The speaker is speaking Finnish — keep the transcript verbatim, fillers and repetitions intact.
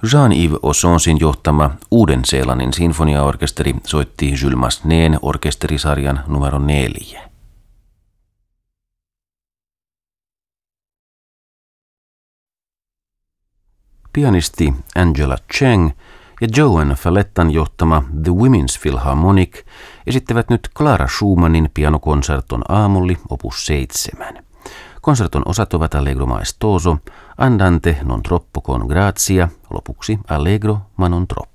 Jean-Yves Ossonsin johtama Uuden-Seelannin sinfoniaorkesteri soitti Jules Massenet'n orkesterisarjan numero neljä. Pianisti Angela Cheng ja Joan Falettan johtama The Women's Philharmonic esittävät nyt Clara Schumannin pianokonserton aamulli opus seitsemän. Konserton osat ovat Allegro maestoso, Andante non troppo con grazia, lopuksi Allegro ma non troppo.